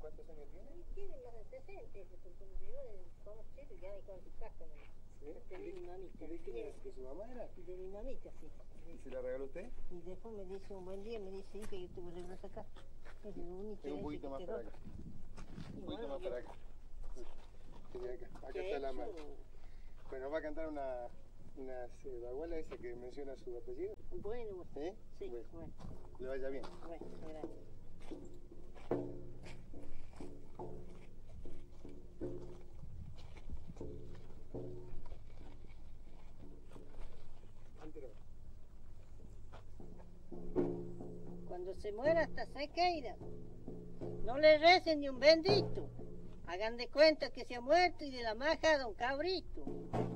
¿Cuántos años tiene? Tiene más de 60, porque me llegó de conocer ya de con su casa. De mi mamita. ¿De su mamá era? De mi mamita, sí. ¿Y se la regaló usted? Y después me dice un buen día, me dice, hija, yo te voy a regalar acá. Es lo único Un poquito más para acá. Un poquito más para acá. Acá está la mano. Bueno, va a cantar una baguala esa que menciona su apellido. Bueno, ¿Eh? sí, bueno. Le vaya bien. Bueno, gracias. Cuando se muera hasta Sequeira, no le recen ni un bendito. Hagan de cuenta que se ha muerto y de la maja a don Cabrito.